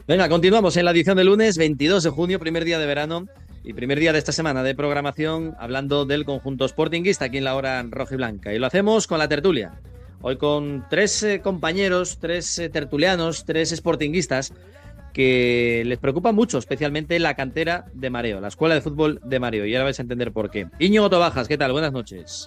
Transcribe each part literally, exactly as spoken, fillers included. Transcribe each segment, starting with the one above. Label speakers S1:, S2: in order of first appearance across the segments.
S1: Venga, continuamos en la edición de lunes, veintidós de junio, primer día de verano y primer día de esta semana de programación, hablando del conjunto sportinguista aquí en la hora roja y blanca. Y lo hacemos con la tertulia. Hoy con tres eh, compañeros, tres eh, tertulianos, tres sportinguistas que les preocupa mucho, especialmente la cantera de Mareo, la escuela de fútbol de Mareo. Y ahora vais a entender por qué. Íñigo Tobajas, ¿qué tal? Buenas noches.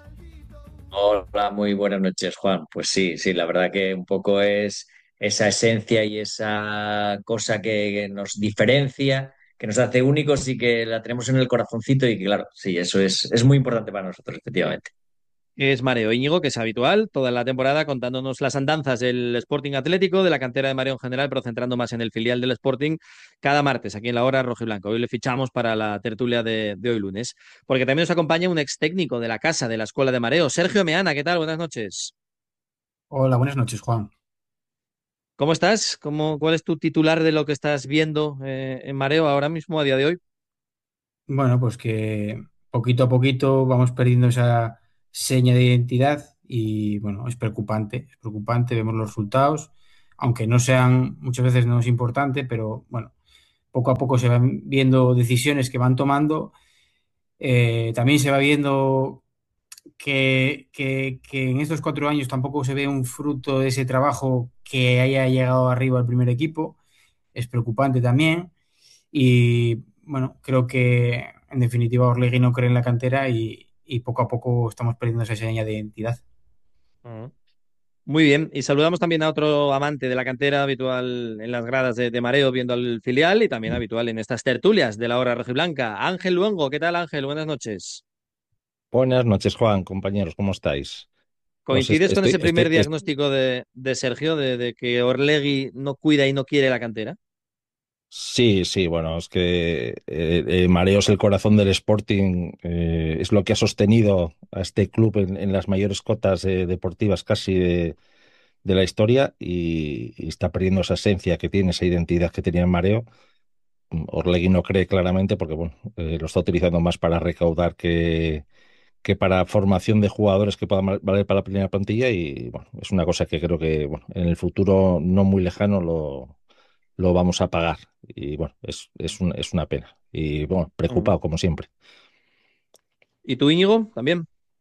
S2: Hola, muy buenas noches, Juan. Pues sí, sí, la verdad que un poco es esa esencia y esa cosa que nos diferencia, que nos hace únicos y que la tenemos en el corazoncito y que, claro, sí, eso es, es muy importante para nosotros, efectivamente.
S1: Es Mareo Íñigo, que es habitual toda la temporada contándonos las andanzas del Sporting Atlético, de la cantera de Mareo en general, pero centrando más en el filial del Sporting cada martes aquí en la hora rojo y blanco. Hoy le fichamos para la tertulia de, de hoy lunes, porque también nos acompaña un ex técnico de la casa de la escuela de Mareo, Sergio Meana. ¿Qué tal? Buenas noches.
S3: Hola, buenas noches, Juan.
S1: ¿Cómo estás? ¿Cómo, cuál es tu titular de lo que estás viendo eh, en Mareo ahora mismo, a día de hoy?
S3: Bueno, pues que poquito a poquito vamos perdiendo esa seña de identidad y bueno, es preocupante, es preocupante, vemos los resultados, aunque no sean, muchas veces no es importante, pero bueno, poco a poco se van viendo decisiones que van tomando. Eh, también se va viendo que, que, que en estos cuatro años tampoco se ve un fruto de ese trabajo que haya llegado arriba al primer equipo. Es preocupante también. Y bueno, creo que en definitiva Orlegui no cree en la cantera y, y poco a poco estamos perdiendo esa seña de identidad.
S1: Ujú. Muy bien, y saludamos también a otro amante de la cantera habitual en las gradas de, de Mareo viendo al filial y también habitual en estas tertulias de la hora rojiblanca. Ángel Luengo, ¿qué tal Ángel? Buenas noches.
S4: Buenas noches, Juan, compañeros, ¿cómo estáis? Pues est-
S1: ¿Coincides con
S4: estoy,
S1: ese primer
S4: estoy, est-
S1: diagnóstico de, de Sergio de, de que Orlegui no cuida y no quiere la cantera?
S4: sí, sí, bueno, es que eh, eh, Mareo es el corazón del Sporting, eh, es lo que ha sostenido a este club en, en las mayores cotas eh, deportivas casi de, de la historia y, y está perdiendo esa esencia que tiene, esa identidad que tenía en Mareo. Orlegui no cree claramente porque, bueno, eh, lo está utilizando más para recaudar que que para formación de jugadores que puedan val- valer para la primera plantilla y bueno, es una cosa que creo que bueno, en el futuro no muy lejano lo, lo vamos a pagar y bueno, es, es, un- es una pena y bueno,
S1: Mm.
S4: preocupado como siempre.
S1: ¿Y tú, Íñigo, también?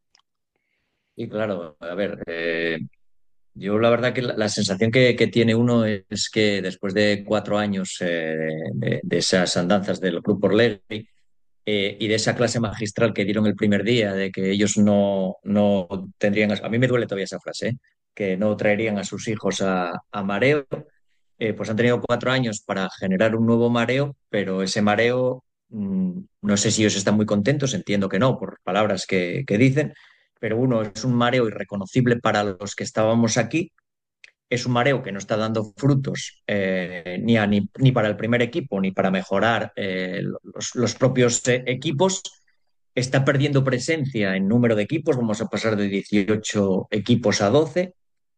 S2: Y claro, a ver, eh, yo la verdad que la, la sensación que, que tiene uno es que después de cuatro años eh, de, de esas andanzas del Club Orlegui, eh, y de esa clase magistral que dieron el primer día, de que ellos no, no tendrían, a mí me duele todavía esa frase, ¿eh? Que no traerían a sus hijos a, a mareo, eh, pues han tenido cuatro años para generar un nuevo mareo, pero ese mareo, mmm, no sé si ellos están muy contentos, entiendo que no, por palabras que, que dicen, pero uno, es un mareo irreconocible para los que estábamos aquí, es un mareo que no está dando frutos eh, ni, a, ni, ni, para el primer equipo ni para mejorar eh, los, los, propios eh, equipos. Está perdiendo presencia en número de equipos, vamos a pasar de dieciocho equipos a doce.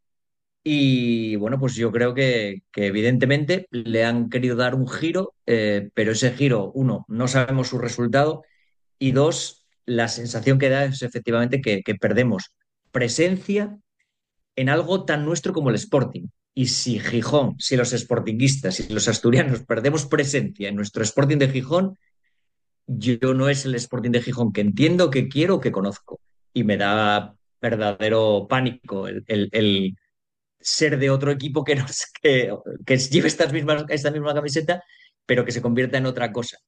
S2: Y bueno, pues yo creo que, que evidentemente le han querido dar un giro, eh, pero ese giro, uno, no sabemos su resultado y dos, la sensación que da es efectivamente que, que perdemos presencia en algo tan nuestro como el Sporting. Y si Gijón, si los sportinguistas y los asturianos perdemos presencia en nuestro Sporting de Gijón, yo no es el Sporting de Gijón que entiendo, que quiero, que conozco. Y me da verdadero pánico el, el, el ser de otro equipo que, nos, que, que lleve estas mismas, esta misma camiseta, pero que se convierta en otra cosa.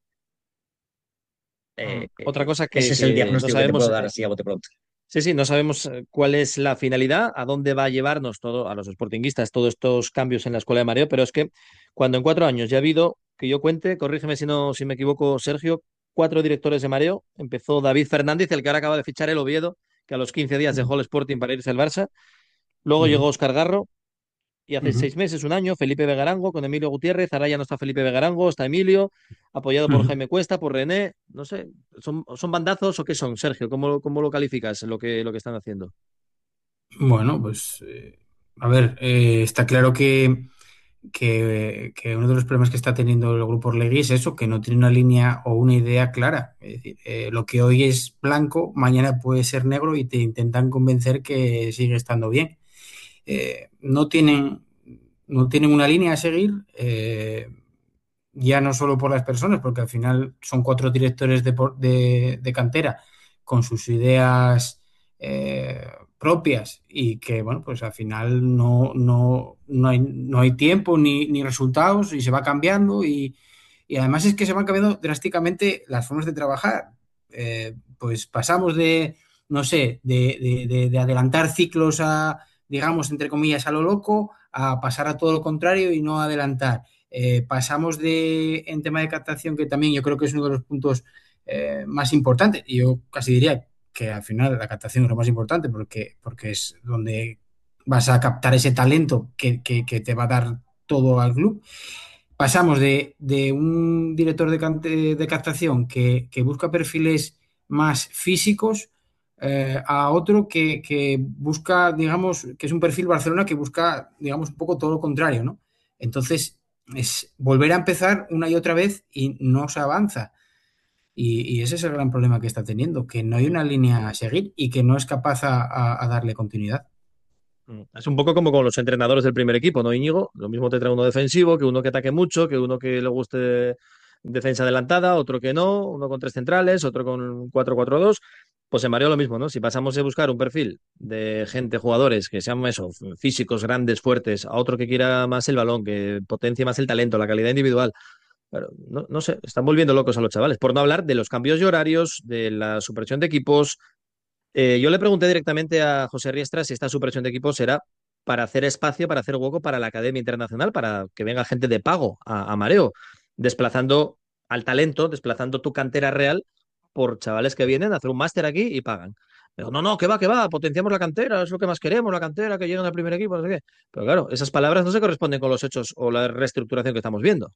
S1: Mm.
S2: Eh,
S1: Otra cosa
S2: ese
S1: que,
S2: es el
S1: que no
S2: diagnóstico que te
S1: sabemos,
S2: puedo dar
S1: eh,
S2: así a bote pronto.
S1: sí, sí, no sabemos eh, cuál es la finalidad, a dónde va a llevarnos todo, a los sportinguistas, todos estos cambios en la escuela de Mareo, pero es que cuando en cuatro años ya ha habido, que yo cuente, corrígeme si no, si me equivoco, Sergio, cuatro directores de Mareo, empezó David Fernández, el que ahora acaba de fichar el Oviedo, que a los quince días dejó el Sporting para irse al Barça, luego llegó
S3: Ujú,
S1: Óscar Garro, y hace
S3: ujú,
S1: seis meses, un año, Felipe Vegarango con Emilio Gutiérrez, ahora ya no está Felipe Vegarango, está Emilio, apoyado por
S3: ujú.
S1: Jaime Cuesta, por René, no sé, ¿son, son bandazos o qué son, Sergio? ¿Cómo, cómo lo calificas lo que, lo que están haciendo?
S3: Bueno, pues eh, a ver, eh, está claro que, que, que uno de los problemas que está teniendo el grupo Orlegui es eso, que no tiene una línea o una idea clara. Es decir, eh, lo que hoy es blanco, mañana puede ser negro y te intentan convencer que sigue estando bien. Eh, no tienen, no tienen una línea a seguir. Eh, ya no solo por las personas, porque al final son cuatro directores de, de, de cantera con sus ideas eh, propias y que, bueno, pues al final no, no, no, hay, no hay tiempo ni, ni resultados y se va cambiando y, y además es que se van cambiando drásticamente las formas de trabajar. Eh, pues pasamos de, no sé, de, de, de, de adelantar ciclos a, digamos, entre comillas, a lo loco, a pasar a todo lo contrario y no adelantar. Eh, pasamos de, en tema de captación, que también yo creo que es uno de los puntos eh, más importantes, y yo casi diría que al final la captación es lo más importante porque, porque es donde vas a captar ese talento que, que, que te va a dar todo al club. Pasamos de, de un director de, cante, de captación que, que busca perfiles más físicos eh, a otro que, que busca, digamos, que es un perfil Barcelona que busca, digamos, un poco todo lo contrario, ¿no? Entonces, es volver a empezar una y otra vez y no se avanza. Y, y ese es el gran problema que está teniendo, que no hay una línea a seguir y que no es capaz a, a, a darle continuidad.
S1: Es un poco como con los entrenadores del primer equipo, ¿no, Íñigo? Lo mismo te trae uno defensivo, que uno que ataque mucho, que uno que le guste defensa adelantada, otro que no, uno con tres centrales, otro con cuatro cuatro dos. Pues en Mario lo mismo, ¿no? Si pasamos de buscar un perfil de gente, jugadores que sean eso, físicos, grandes, fuertes, a otro que quiera más el balón, que potencie más el talento, la calidad individual. Pero no, no sé, están volviendo locos a los chavales. Por no hablar de los cambios de horarios, de la supresión de equipos. Eh, yo le pregunté directamente a José Riestra si esta supresión de equipos era para hacer espacio, para hacer hueco para la Academia Internacional, para que venga gente de pago a, a Mareo, desplazando al talento, desplazando tu cantera real por chavales que vienen a hacer un máster aquí y pagan. Pero no, no, que va, que va, potenciamos la cantera, es lo que más queremos, la cantera, que lleguen al primer equipo, no sé qué. Pero claro, esas palabras no se corresponden con los hechos o la reestructuración que estamos viendo.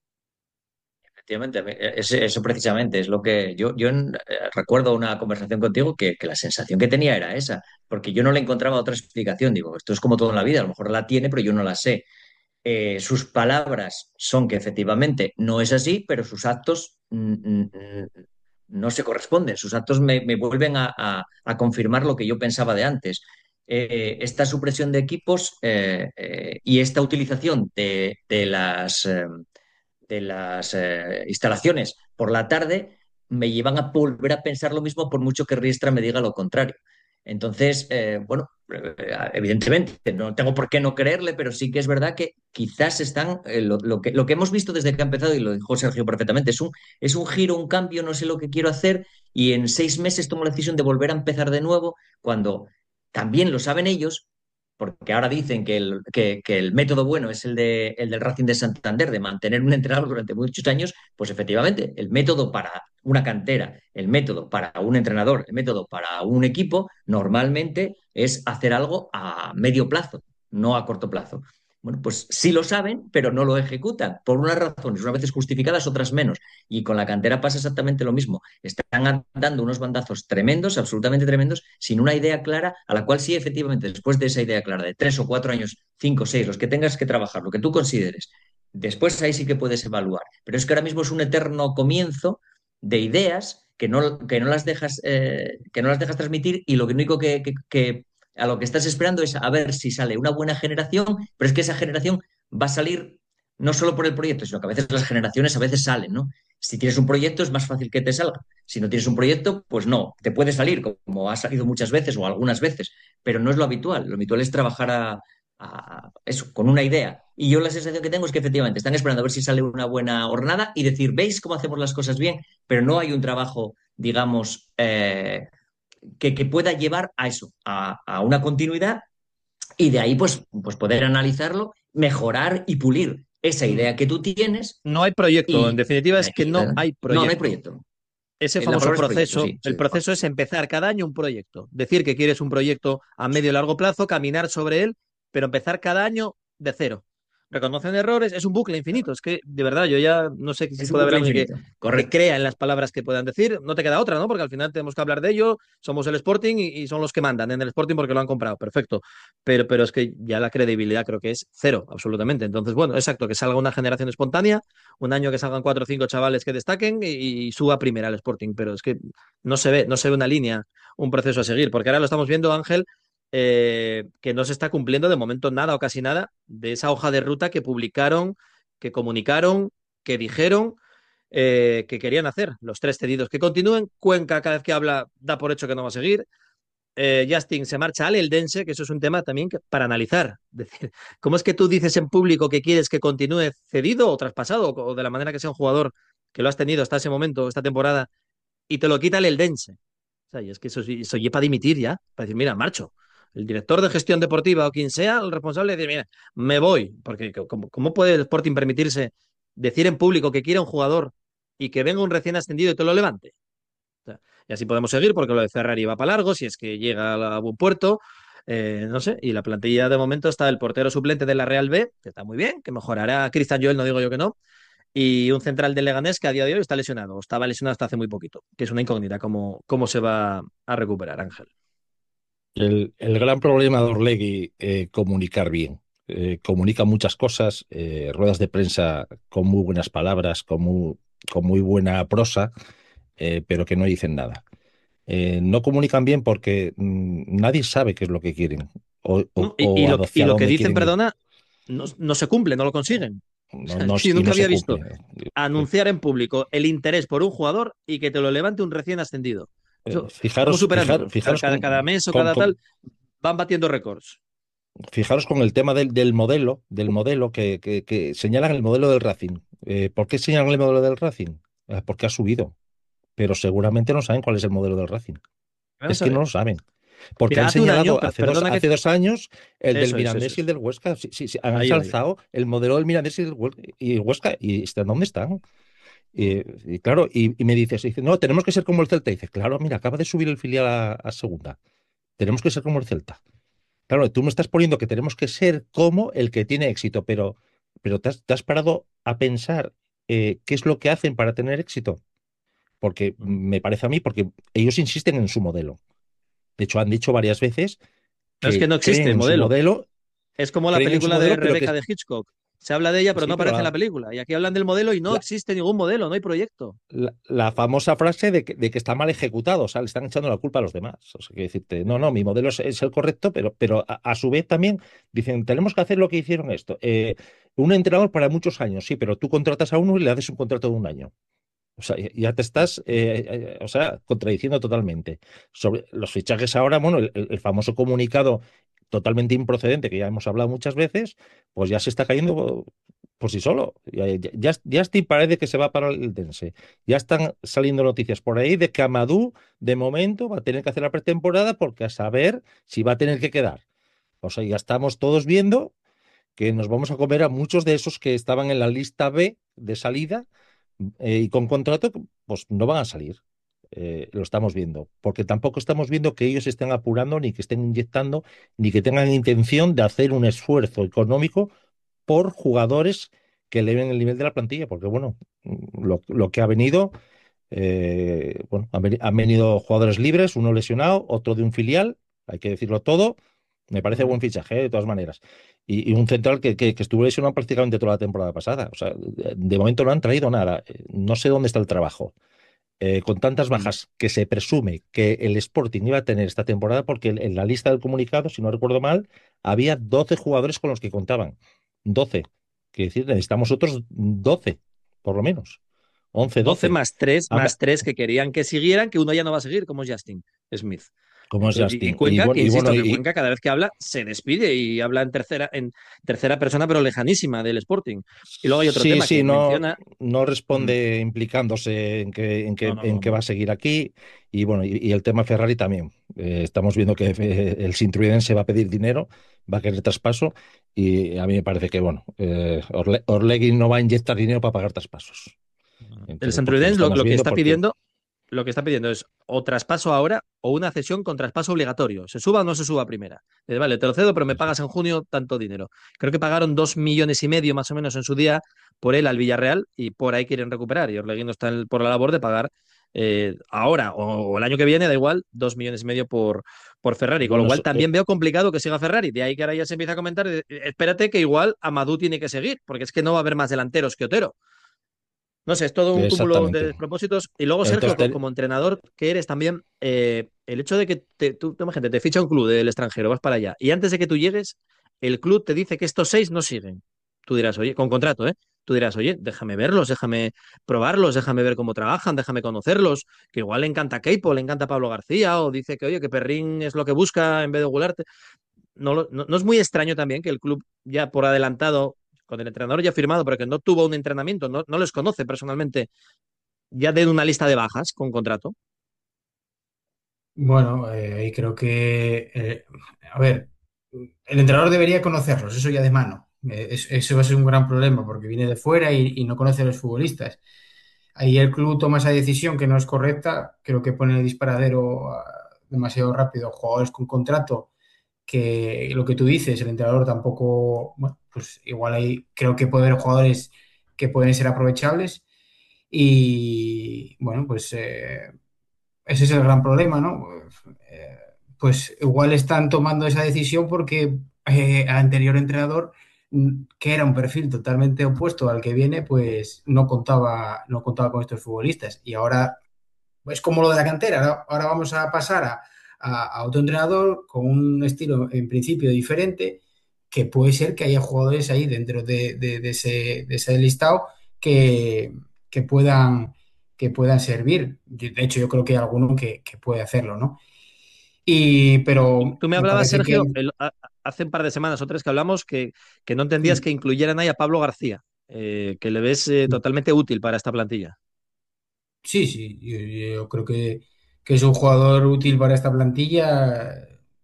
S2: Efectivamente, eso, eso precisamente es lo que yo, yo eh, recuerdo una conversación contigo que, que la sensación que tenía era esa, porque yo no le encontraba otra explicación. Digo, esto es como todo en la vida, a lo mejor la tiene, pero yo no la sé. Eh, sus palabras son que efectivamente no es así, pero sus actos mm, mm, mm, no se corresponden. Sus actos me, me vuelven a, a- a confirmar lo que yo pensaba de antes. Eh, esta supresión de equipos eh, eh, y esta utilización de, de las, eh, de las eh, instalaciones por la tarde me llevan a volver a pensar lo mismo por mucho que Riestra me diga lo contrario. Entonces, eh, bueno, eh, evidentemente no tengo por qué no creerle, pero sí que es verdad que quizás están, eh, lo, lo que, lo que hemos visto desde que ha empezado, y lo dijo Sergio perfectamente, es un, es un giro, un cambio, no sé lo que quiero hacer, y en seis meses tomo la decisión de volver a empezar de nuevo, cuando también lo saben ellos, porque ahora dicen que el, que, que el método bueno es el, de, el del Racing de Santander, de mantener un entrenador durante muchos años, pues efectivamente, el método para una cantera, el método para un entrenador, el método para un equipo, normalmente es hacer algo a medio plazo, no a corto plazo. Bueno, pues sí lo saben, pero no lo ejecutan, por unas razones, unas veces justificadas, otras menos. Y con la cantera pasa exactamente lo mismo. Están dando unos bandazos tremendos, absolutamente tremendos, sin una idea clara, a la cual sí, efectivamente, después de esa idea clara, de tres o cuatro años, cinco o seis, los que tengas que trabajar, lo que tú consideres, después ahí sí que puedes evaluar. Pero es que ahora mismo es un eterno comienzo de ideas que no, que no las dejas, eh, que no las dejas transmitir y lo único que, que, que a lo que estás esperando es a ver si sale una buena generación, pero es que esa generación va a salir no solo por el proyecto, sino que a veces las generaciones a veces salen, ¿no? Si tienes un proyecto es más fácil que te salga. Si no tienes un proyecto, pues no, te puede salir, como ha salido muchas veces o algunas veces, pero no es lo habitual. Lo habitual es trabajar a, a eso, con una idea. Y yo la sensación que tengo es que efectivamente están esperando a ver si sale una buena jornada y decir, ¿veis cómo hacemos las cosas bien? Pero no hay un trabajo, digamos, eh, que, que, pueda llevar a eso, a, a, una continuidad y de ahí pues, pues poder analizarlo, mejorar y pulir esa idea que tú tienes.
S1: No hay proyecto, en
S2: Y
S1: definitiva es que no hay proyecto.
S2: No, no hay proyecto.
S1: Ese famoso proceso, proyecto, sí,
S2: sí.
S1: el proceso es empezar cada año un proyecto. Decir que quieres un proyecto a medio y largo plazo, caminar sobre él, pero empezar cada año de cero. Reconocen errores, es un bucle infinito. Es que, de verdad, yo ya no sé si
S2: es
S1: puede haber alguien que,
S2: que
S1: crea en las palabras que puedan decir. No te queda otra, ¿no? Porque al final tenemos que hablar de ello. Somos el Sporting y, y son los que mandan en el Sporting porque lo han comprado. Perfecto. Pero, pero es que ya la credibilidad creo que es cero, absolutamente. Entonces, bueno, exacto, que salga una generación espontánea, un año que salgan cuatro o cinco chavales que destaquen y, y suba primera al Sporting. Pero es que no se ve, no se ve una línea, un proceso a seguir. Porque ahora lo estamos viendo, Ángel, Eh, que no se está cumpliendo de momento nada o casi nada de esa hoja de ruta que publicaron, que comunicaron, que dijeron eh, que querían hacer, los tres cedidos que continúen. Cuenca, cada vez que habla, da por hecho que no va a seguir. Eh, Justin se marcha al Eldense, que eso es un tema también que, para analizar. Es decir, ¿cómo es que tú dices en público que quieres que continúe cedido o traspasado, o de la manera que sea un jugador que lo has tenido hasta ese momento, esta temporada, y te lo quita el Eldense? O sea, y es que eso, eso ya para dimitir ya, para decir, mira, marcho. El director de gestión deportiva o quien sea, el responsable, dice, mira, me voy. Porque ¿cómo, cómo puede el Sporting permitirse decir en público que quiere un jugador y que venga un recién ascendido y te lo levante? O sea, y así podemos seguir, porque lo de Ferrari va para largo, si es que llega a buen puerto. Eh, no sé, y la plantilla de momento está el portero suplente de la Real B, que está muy bien, que mejorará Cristian Joel, no digo yo que no, y un central del Leganés que a día de hoy está lesionado, o estaba lesionado hasta hace muy poquito, que es una incógnita cómo, cómo se va a recuperar, Ángel.
S4: El, el gran problema de Orlegui, eh, comunicar bien. Eh, comunica muchas cosas, eh, ruedas de prensa con muy buenas palabras, con muy, con muy buena prosa, eh, pero que no dicen nada. Eh, no comunican bien porque mm, nadie sabe qué es lo que quieren o, o,
S1: ¿No? Y, y,
S4: o
S1: lo, y
S4: hacia
S1: lo que
S4: dónde
S1: dicen,
S4: quieren ir.
S1: perdona, no, no se cumple, no lo consiguen. O
S4: No,
S1: sea,
S4: no,
S1: yo
S4: y
S1: nunca
S4: no se
S1: había visto
S4: cumple.
S1: anunciar en público el interés por un jugador y que te lo levante un recién ascendido.
S4: Eh,
S1: Eso, ¿cómo
S4: fijaros,
S1: superan?
S4: fijar,
S1: Cada,
S4: fijaros
S1: cada,
S4: con,
S1: cada mes o
S4: con,
S1: cada
S4: con-
S1: tal van batiendo récords.
S4: fijaros con el tema del, del modelo, del modelo que, que- que señalan el modelo del Racing. Eh, ¿por qué señalan el modelo del Racing? Eh, porque ha subido, pero seguramente no saben cuál es el modelo del Racing. Es
S1: Vamos a
S4: que no
S1: ver.
S4: lo saben. Porque
S1: Mira,
S4: han
S1: hace un año,
S4: señalado
S1: per-
S4: hace dos,
S1: perdona que...
S4: hace dos años el del
S1: Eso es, eso
S4: Mirandés y el
S1: es.
S4: del Huesca. Sí, sí, sí, han
S1: Ahí va, ahí va.
S4: ensalzado el modelo del Mirandés y el, Huel- y el Huesca. ¿Y están dónde están? Y, y claro, y, y me dices, dice, no, tenemos que ser como el Celta. Y dices, claro, mira, acaba de subir el filial a, a segunda. Tenemos que ser como el Celta. Claro, tú me estás poniendo que tenemos que ser como el que tiene éxito, pero, pero ¿te has, te has parado a pensar eh, qué es lo que hacen para tener éxito? Porque me parece a mí, porque ellos insisten en su modelo. De hecho, han dicho varias veces
S1: No es que
S4: que
S1: no
S4: creen
S1: existe
S4: en su
S1: modelo.
S4: modelo,
S1: Es como la
S4: creen en su
S1: película de
S4: modelo, pero que
S1: Rebeca de Hitchcock. Se habla de ella, pero no
S4: sí, pero
S1: aparece en la
S4: la,
S1: película. Y aquí hablan del modelo y no
S4: la-
S1: existe ningún modelo, no hay proyecto.
S4: la- la famosa frase de que, de que está mal ejecutado, o sea, le están echando la culpa a los demás. O sea, que decirte, no, no, mi modelo es, es el correcto, pero, pero a, a su vez también dicen, tenemos que hacer lo que hicieron esto. Eh, un entrenador para muchos años, sí, pero tú contratas a uno y le haces un contrato de un año. O sea, ya ya te estás, eh, eh, o sea, contradiciendo totalmente. Sobre los fichajes ahora, bueno, el, el famoso comunicado totalmente improcedente que ya hemos hablado muchas veces, pues ya se está cayendo por sí solo. Ya, ya, ya ya estoy parece que se va para el Dense. Ya están saliendo noticias por ahí de que Amadou, de momento, va a tener que hacer la pretemporada porque a saber si va a tener que quedar. O sea, ya estamos todos viendo que nos vamos a comer a muchos de esos que estaban en la lista B de salida eh, y con contrato, pues no van a salir. Eh, lo estamos viendo, porque tampoco estamos viendo que ellos estén apurando, ni que estén inyectando, ni que tengan intención de hacer un esfuerzo económico por jugadores que eleven el nivel de la plantilla, porque bueno, lo, lo que ha venido, eh, bueno, han, veni- han venido jugadores libres, uno lesionado, otro de un filial, hay que decirlo todo. Me parece
S1: Ujú.
S4: buen fichaje, eh, de todas maneras. Y, y un central que, que, que estuvo lesionado prácticamente toda la temporada pasada. O sea, de, de momento no han traído nada. Eh, No sé dónde está el trabajo. Eh, con tantas
S1: Mm.
S4: bajas que se presume que el Sporting iba a tener esta temporada, porque en, en la lista del comunicado, si no recuerdo mal, había doce jugadores con los que contaban. Doce. Quiere decir, necesitamos otros doce, por lo menos. Once,
S1: doce
S4: doce.
S1: más tres,
S4: Han-
S1: más tres que querían que siguieran, que uno ya no va a seguir, como es Justin Smith.
S4: Como es
S1: Entonces, y, y
S4: Justin. Y
S1: Cuenca, que
S4: bueno, y,
S1: insisto,
S4: bueno,
S1: que
S4: y,
S1: Cuenca cada vez que habla se despide y habla en tercera, en tercera persona, pero lejanísima del Sporting. Y luego hay otro
S4: sí,
S1: tema
S4: sí,
S1: que
S4: no,
S1: menciona.
S4: no
S1: Mm,
S4: responde implicándose en que, en
S1: no,
S4: que,
S1: no,
S4: en
S1: no,
S4: que va
S1: no.
S4: a seguir aquí. Y bueno, y, y el tema Ferrari también. Eh, estamos viendo que eh, el Sintruidense va a pedir dinero, va a querer traspaso. Y a mí me parece que, bueno, eh, Orle- Orlegui no va a inyectar dinero para pagar traspasos.
S1: El
S4: Entonces, porque lo
S1: Santrudens lo,
S4: estamos
S1: lo que
S4: viendo,
S1: está
S4: porque
S1: pidiendo, lo que está pidiendo es o traspaso ahora o una cesión con traspaso obligatorio. Se suba o no se suba a primera. Dice, vale, te lo cedo, pero me pagas en junio tanto dinero. Creo que pagaron dos millones y medio más o menos en su día por él al Villarreal y por ahí quieren recuperar. Y Orlegui no está en- por la labor de pagar eh, ahora o, o el año que viene, da igual, dos millones y medio por, por Ferrari. Con lo
S4: bueno,
S1: cual
S4: es- eh,
S1: también veo complicado que siga Ferrari. De ahí que ahora ya se empieza a comentar, eh, espérate que igual Amadou tiene que seguir, porque es que no va a haber más delanteros que Otero. No sé, es todo un cúmulo de
S4: exactamente.
S1: despropósitos. Y luego, Sergio,
S4: Entonces,
S1: co-
S4: te-
S1: como entrenador que eres también, eh, el hecho de que te, tú, tú imagínate, te ficha un club del extranjero, vas para allá, y antes de que tú llegues, el club te dice que estos seis no siguen. Tú dirás, oye, con contrato, ¿eh? tú dirás, oye, déjame verlos, déjame probarlos, déjame ver cómo trabajan, déjame conocerlos, que igual le encanta Keipo, le encanta Pablo García, o dice que, oye, que Perrín es lo que busca en vez de Gularte. No, lo- no, no es muy extraño también que el club ya por adelantado, con el entrenador ya firmado, pero que no tuvo un entrenamiento, no, no les conoce personalmente, ya den una lista de bajas con contrato.
S3: Bueno, eh, ahí creo que, eh, a ver, el entrenador debería conocerlos, eso ya de mano. Eh, es- eso va a ser un gran problema porque viene de fuera y, y no conoce a los futbolistas. Ahí el club toma esa decisión que no es correcta, creo que pone el disparadero ah, demasiado rápido, jugadores con contrato, que lo que tú dices, el entrenador tampoco, bueno, pues igual ahí creo que puede haber jugadores que pueden ser aprovechables y bueno, pues eh, ese es el gran problema, ¿no? Eh, pues igual están tomando esa decisión porque eh, el anterior entrenador, mm, que era un perfil totalmente opuesto al que viene, pues no contaba, no contaba con estos futbolistas. Y ahora es como lo de la cantera. Ahora, ahora vamos a pasar a, a- a otro entrenador con un estilo en principio diferente, que puede ser que haya jugadores ahí dentro de, de- de ese, de ese listado que, que puedan, que puedan servir. Yo- De hecho, yo creo que hay alguno que, que puede hacerlo, ¿no? Y,
S1: Tú,
S3: pero
S1: tú me
S3: me
S1: hablabas,
S3: parece que
S1: Sergio, el- a- hace un par de semanas o tres que hablamos que, que no entendías
S3: mm,
S1: que incluyeran ahí a Pablo García, eh, que le ves eh, totalmente útil para esta plantilla.
S3: sí, sí, yo, yo creo que, que es un jugador útil para esta plantilla.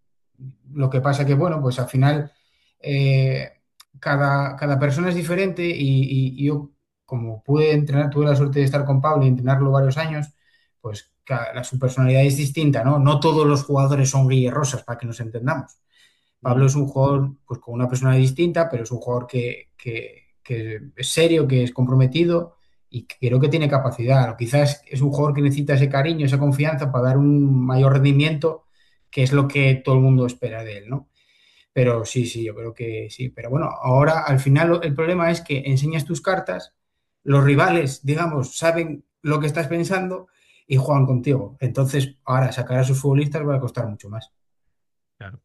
S3: Lo que pasa que, bueno, pues al final eh, cada, cada persona es diferente y, y yo, como pude entrenar, tuve la suerte de estar con Pablo y entrenarlo varios años, pues ca- la, su personalidad es distinta, ¿no? No todos los jugadores son Guille Rosas, para que nos entendamos. Pablo
S1: Mm.
S3: es un jugador pues, con una personalidad distinta, pero es un jugador que, que- que es serio, que es comprometido y que creo que tiene capacidad. O quizás es un jugador que necesita ese cariño, esa confianza para dar un mayor rendimiento, que es lo que todo el mundo espera de él, ¿no? Pero sí, sí, yo creo que sí. Pero bueno, ahora al final lo- el problema es que enseñas tus cartas, los rivales, digamos, saben lo que estás pensando y juegan contigo. Entonces, ahora sacar a sus futbolistas va a costar mucho más.
S1: Claro.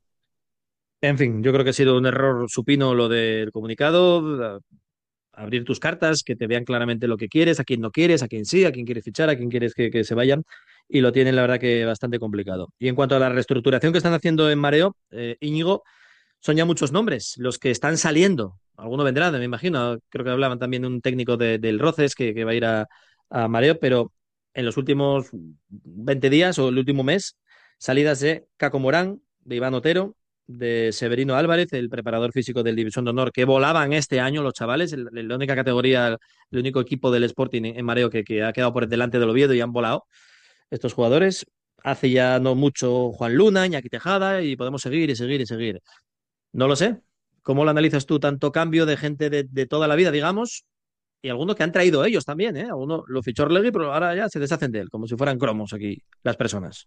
S1: En fin, yo creo que ha sido un error supino lo del comunicado, a- abrir tus cartas, que te vean claramente lo que quieres, a quién no quieres, a quién sí, a quién quieres fichar, a quién quieres que, que se vayan, y lo tienen la verdad que bastante complicado. Y en cuanto a la reestructuración que están haciendo en Mareo, eh, Íñigo, son ya muchos nombres los que están saliendo. Alguno vendrá, me imagino. Creo que hablaban también de un técnico de- del Roces que, que va a ir a, a Mareo, pero en los últimos veinte días o el último mes, salidas de Caco Morán, de Iván Otero, de Severino Álvarez, el preparador físico del División de Honor, que volaban este año los chavales, el- la única categoría, el único equipo del Sporting en Mareo que, que ha quedado por delante del Oviedo y han volado estos jugadores. Hace ya no mucho Juan Luna, Iñaki Tejada, y podemos seguir y seguir y seguir. No lo sé. ¿Cómo lo analizas tú? Tanto cambio de gente de, de toda la vida, digamos, y algunos que han traído ellos también, ¿eh? Algunos lo fichó Orlegui, pero ahora ya se deshacen de él, como si fueran cromos aquí las personas.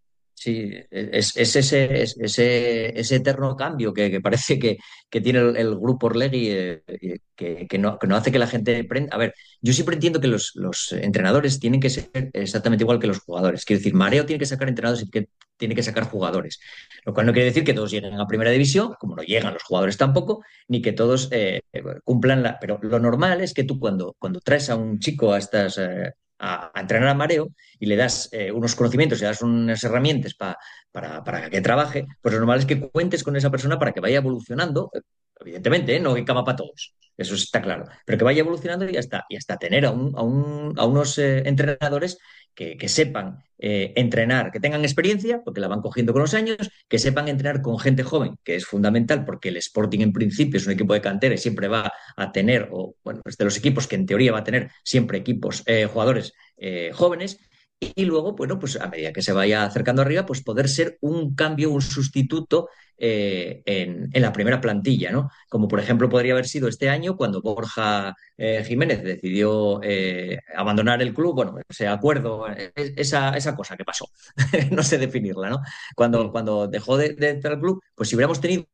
S2: Sí, es, es ese, es- ese, ese eterno cambio que, que parece que, que tiene el, el grupo Orlegui, eh, eh, que, que no, que no hace que la gente prenda. A ver, yo siempre entiendo que los, los entrenadores tienen que ser exactamente igual que los jugadores. Quiero decir, Mareo tiene que sacar entrenadores y que tiene que sacar jugadores. Lo cual no quiere decir que todos lleguen a primera división, como no llegan los jugadores tampoco, ni que todos eh, cumplan la. Pero lo normal es que tú cuando, cuando traes a un chico a estas. eh, a, a entrenar a Mareo, y le das eh, unos conocimientos, le das unas herramientas pa, para, para que trabaje, pues lo normal es que cuentes con esa persona para que vaya evolucionando, evidentemente, ¿eh? No que cama para todos, eso está claro, pero que vaya evolucionando y hasta, y hasta tener a, un, a, un, a unos eh, entrenadores que, que sepan eh, entrenar, que tengan experiencia, porque la van cogiendo con los años, que sepan entrenar con gente joven, que es fundamental, porque el Sporting en principio es un equipo de cantera y siempre va a tener, o bueno, es de los equipos que en teoría va a tener siempre equipos, eh, jugadores eh, jóvenes, y luego, bueno, pues a medida que se vaya acercando arriba, pues poder ser un cambio, un sustituto eh, en, en, la primera plantilla, ¿no? Como por ejemplo podría haber sido este año cuando Borja eh, Jiménez decidió eh, abandonar el club, bueno, ese acuerdo, eh, esa, esa cosa que pasó, no sé definirla, ¿no? Cuando,
S1: Mm.
S2: cuando dejó de, de entrar al club, pues si hubiéramos tenido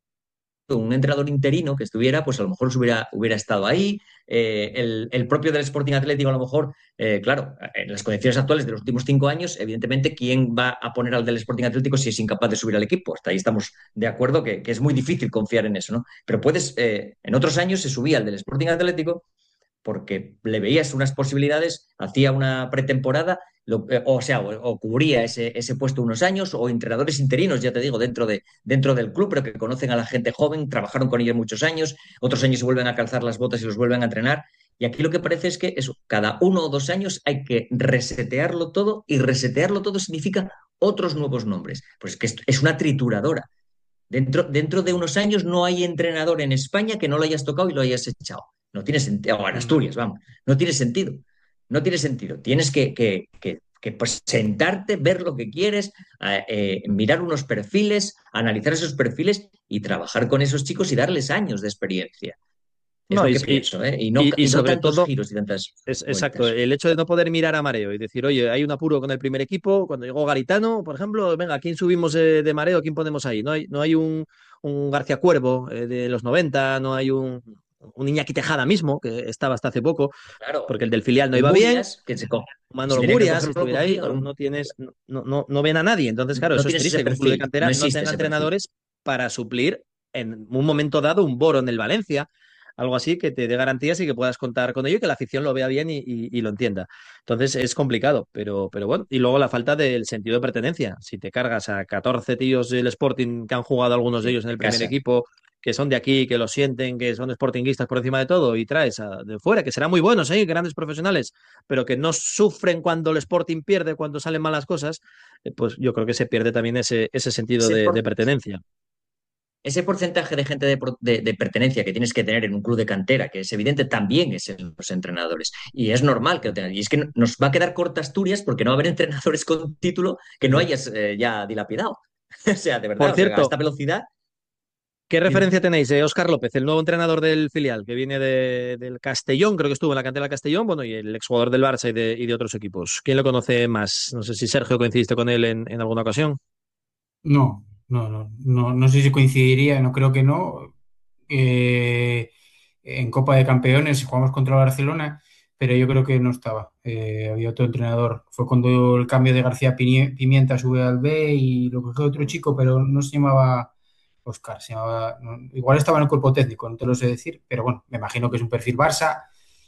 S2: un entrenador interino que estuviera, pues a lo mejor hubiera, hubiera estado ahí. Eh, el, el, propio del Sporting Atlético, a lo mejor, eh, claro, en las condiciones actuales de los últimos cinco años, evidentemente, ¿quién va a poner al del Sporting Atlético si es incapaz de subir al equipo? Hasta ahí estamos de acuerdo que, que es muy difícil confiar en eso, ¿no? Pero puedes, eh, en otros años se subía al del Sporting Atlético porque le veías unas posibilidades, hacía una pretemporada, lo- eh, o sea, o, o cubría ese, ese puesto unos años, o entrenadores interinos, ya te digo, dentro de, dentro del club, pero que conocen a la gente joven, trabajaron con ellos muchos años, otros años se vuelven a calzar las botas y los vuelven a entrenar. Y aquí lo que parece es que eso, cada uno o dos años hay que resetearlo todo, y resetearlo todo significa otros nuevos nombres. Pues que es, es una trituradora. Dentro, dentro de unos años no hay entrenador en España que no lo hayas tocado y lo hayas echado. No tiene sentido. O en Asturias, vamos. No tiene sentido. No tiene sentido. Tienes que, que, que, que, pues, sentarte, ver lo que quieres, eh, eh, mirar unos perfiles, analizar esos perfiles y trabajar con esos chicos y darles años de experiencia. Es
S1: No,
S2: lo
S1: y,
S2: que
S1: y,
S2: pienso, ¿eh? Y no,
S1: y- y
S2: y no
S1: sobre
S2: tantos
S1: todo,
S2: giros y tantas
S1: es exacto,
S2: vueltas.
S1: el hecho de no poder mirar a mareo y decir, oye, hay un apuro con el primer equipo, cuando llegó Garitano, por ejemplo, venga, ¿quién subimos eh, de mareo? ¿Quién ponemos ahí? No hay, no hay un, un García Cuervo eh, de los noventa, no hay un, un Iñaki Tejada mismo, que estaba hasta hace poco,
S2: Claro.
S1: porque el del filial no
S2: Un
S1: iba bien.
S2: Murias, que se co- si
S1: Manolo
S2: tenía que
S1: Murias, si
S2: cogerlo, lo
S1: estuviera ahí,
S2: cogía.
S1: no, no tienes, no, no, no ven a nadie. Entonces, claro,
S2: No
S1: eso es
S2: tienes ese
S1: triste que un club de
S2: perfil. No
S1: cantera no
S2: existe
S1: tenga
S2: ese perfil.
S1: entrenadores para suplir en un momento dado un Boro en el Valencia, algo así que te dé garantías y que puedas contar con ello y que la afición lo vea bien y, y- y lo entienda. Entonces es complicado, pero, pero bueno. Y luego la falta del sentido de pertenencia. Si te cargas a catorce tíos del Sporting que han jugado algunos de
S2: Sí,
S1: ellos en el
S2: de
S1: primer
S2: casa.
S1: equipo, que son de aquí, que lo sienten, que son sportinguistas por encima de todo, y traes a, de fuera, que serán muy buenos, ¿eh? Grandes profesionales, pero que no sufren cuando el Sporting pierde, cuando salen malas cosas, eh, pues yo creo que se pierde también ese, ese sentido
S2: Ese,
S1: de,
S2: por-
S1: de pertenencia.
S2: ese porcentaje de gente de, pro- de- de pertenencia que tienes que tener en un club de cantera, que es evidente, también es en los entrenadores. Y es normal que lo tengan. Y es que nos va a quedar corta Asturias porque no va a haber entrenadores con título que no hayas eh, ya dilapidado. O sea, de
S1: Por
S2: verdad, o sea, a
S1: cierto,
S2: esta velocidad.
S1: ¿qué
S2: Dime.
S1: referencia tenéis de Óscar López, el nuevo entrenador del filial, que viene de, del Castellón, creo que estuvo en la cantera del Castellón, bueno, y el exjugador del Barça y de, y de otros equipos? ¿Quién lo conoce más? No sé si Sergio coincidiste con él en, en alguna ocasión.
S3: No, no, no, no, no sé si coincidiría, no creo que no. Eh, en Copa de Campeones jugamos contra Barcelona, pero yo creo que no estaba. Eh, había otro entrenador. Fue cuando el cambio de García Pini- Pimienta sube al B y lo cogió otro chico, pero no se llamaba Oscar, se llamaba, no, igual estaba en el cuerpo técnico, no te lo sé decir, pero bueno, me imagino que es un perfil Barça.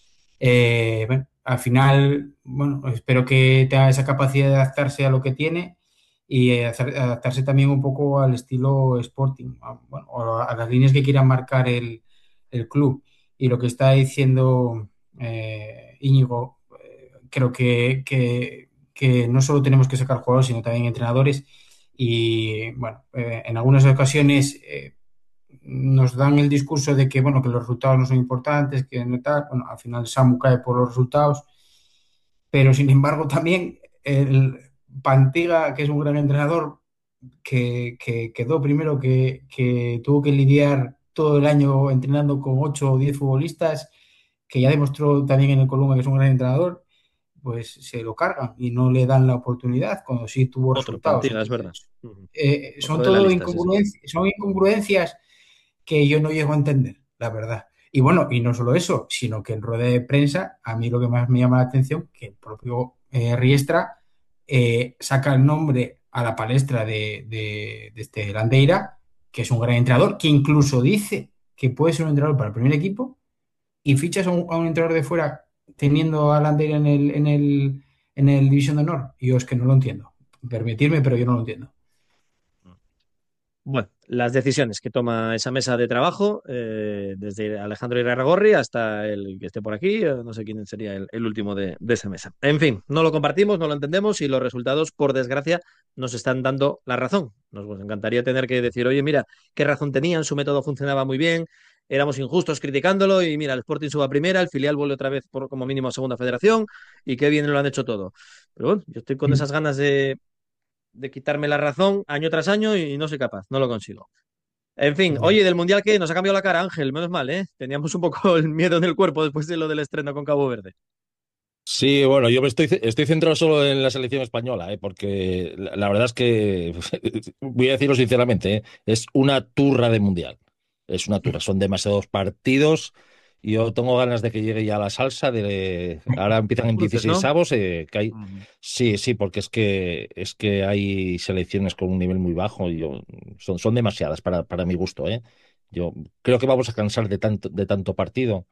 S3: Eh, bueno, al final, bueno, espero que tenga esa capacidad de adaptarse a lo que tiene y eh, hacer- adaptarse también un poco al estilo Sporting, a, bueno, o a las líneas que quiera marcar el, el club. Y lo que está diciendo eh, Íñigo, eh, creo que, que, que no solo tenemos que sacar jugadores, sino también entrenadores. Y bueno, eh, en algunas ocasiones eh, nos dan el discurso de que, bueno, que los resultados no son importantes, que no tal. Bueno, al final Samu cae por los resultados, pero sin embargo también el Pantiga, que es un gran entrenador, que, que quedó primero, que, que tuvo que lidiar todo el año entrenando con ocho o diez futbolistas, que ya demostró también en el Columna que es un gran entrenador, pues se lo cargan y no le dan la oportunidad cuando sí tuvo
S1: Otro,
S3: resultados.
S1: Pantiga, es verdad.
S3: Entonces,
S1: Ujú.
S3: eh, son
S1: Otro de la
S3: todo
S1: lista, sí, sí.
S3: incongruencias, son incongruencias que yo no llego a entender, la verdad. Y bueno, y no solo eso, sino que en rueda de prensa, a mí lo que más me llama la atención, que el propio eh, Riestra eh, saca el nombre a la palestra de, de, de este Landeira, que es un gran entrenador, que incluso dice que puede ser un entrenador para el primer equipo, y fichas a un, a un entrenador de fuera teniendo a Landeira en el, en el, en el División de Honor. Y yo es que no lo entiendo. Permitirme, pero yo no lo entiendo.
S1: Bueno, las decisiones que toma esa mesa de trabajo, eh, desde Alejandro Irarragorri hasta el que esté por aquí, eh, no sé quién sería el, el último de, de esa mesa. En fin, no lo compartimos, no lo entendemos y los resultados, por desgracia, nos están dando la razón. Nos encantaría tener que decir, oye, mira, qué razón tenían, su método funcionaba muy bien, éramos injustos criticándolo y mira, el Sporting suba a primera, el filial vuelve otra vez por como mínimo a segunda federación y qué bien lo han hecho todo. Pero bueno, yo estoy con esas ganas de de quitarme la razón año tras año y no soy capaz, no lo consigo. En fin,
S3: Bueno,
S1: oye, del Mundial que nos ha cambiado la cara, Ángel, menos mal, ¿eh? Teníamos un poco el miedo en el cuerpo después de lo del estreno con Cabo Verde.
S4: Sí, bueno, yo me estoy, estoy centrado solo en la selección española, ¿eh? Porque la, la verdad es que, voy a decirlo sinceramente, ¿eh? Es una turra de mundial. Es una turra, son demasiados partidos. Y yo tengo ganas de que llegue ya la salsa. De, ahora empiezan en
S1: Cruces,
S4: dieciséis
S1: ¿no?
S4: avos, eh, que hay,
S1: Ujú.
S4: sí, sí, porque es que es que hay selecciones con un nivel muy bajo y yo, son, son demasiadas para, para mi gusto, ¿eh? Yo creo que vamos a cansar de tanto, de tanto partido.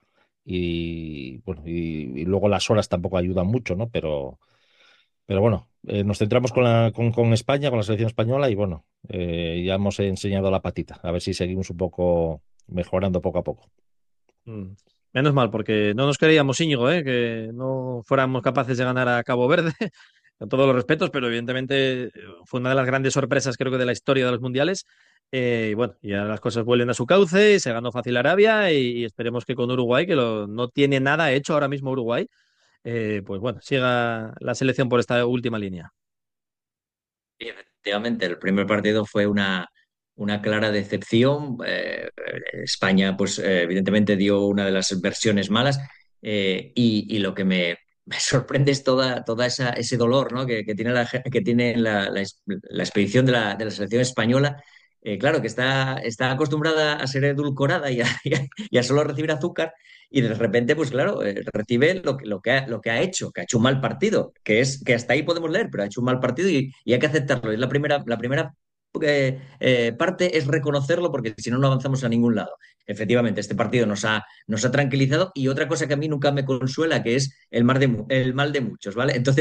S4: y bueno, y, y luego las horas tampoco ayudan mucho, ¿no? Pero, pero bueno, eh, nos centramos con, la, con, con España, con la selección española y bueno, eh, ya hemos enseñado la patita, a ver si seguimos un poco mejorando poco a poco.
S1: Mm. Menos mal, porque no nos creíamos, Íñigo, ¿eh? Que no fuéramos capaces de ganar a Cabo Verde, con todos los respetos, pero evidentemente eh, fue una de las grandes sorpresas, creo que, de la historia de los mundiales. Eh, y bueno, ya las cosas vuelven a su cauce, se ganó fácil Arabia y, y esperemos que con Uruguay, que lo- no tiene nada hecho ahora mismo Uruguay, eh, pues bueno, siga la selección por esta última línea.
S2: Sí, efectivamente, el primer partido fue una, una clara decepción. Eh, España, pues eh, evidentemente dio una de las versiones malas eh, y, y lo que me, me sorprende es toda, toda esa, ese dolor, ¿no? que, que tiene la, que tiene la, la, la expedición de la, de la selección española. Eh, claro, que está, está acostumbrada a ser edulcorada y a, y a- y a solo recibir azúcar. Y de repente, pues claro, eh, recibe lo que, lo, que ha, lo que ha hecho, que ha hecho un mal partido, que es que hasta ahí podemos leer, pero ha hecho un mal partido y, y hay que aceptarlo. Es la primera, la primera eh, eh, parte es reconocerlo porque si no, no avanzamos a ningún lado. Efectivamente, este partido nos ha, nos ha tranquilizado y otra cosa que a mí nunca me consuela, que es el mal de, el mal de muchos, ¿vale? Entonces,